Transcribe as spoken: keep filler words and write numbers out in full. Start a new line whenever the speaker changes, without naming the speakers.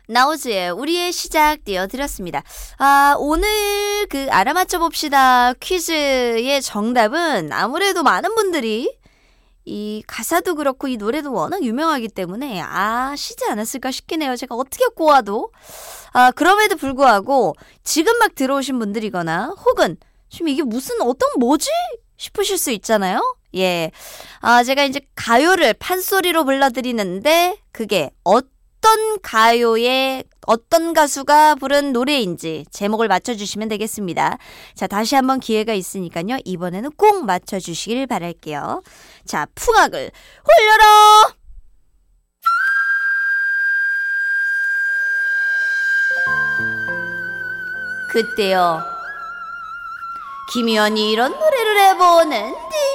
나우즈의 우리의 시작 띄워드렸습니다. 아, 오늘 그 알아맞혀 봅시다 퀴즈의 정답은 아무래도 많은 분들이 이 가사도 그렇고 이 노래도 워낙 유명하기 때문에 아시지 않았을까 싶긴 해요. 제가 어떻게 꼬아도. 아, 그럼에도 불구하고 지금 막 들어오신 분들이거나 혹은 지금 이게 무슨 어떤 뭐지? 싶으실 수 있잖아요. 예. 아, 제가 이제 가요를 판소리로 불러드리는데 그게 어떤 가요의 어떤 가수가 부른 노래인지 제목을 맞춰주시면 되겠습니다. 자, 다시 한번 기회가 있으니까요. 이번에는 꼭 맞춰주시길 바랄게요. 자, 풍악을 홀려라! 그때요. 김희원이 이런 노래를 해보는데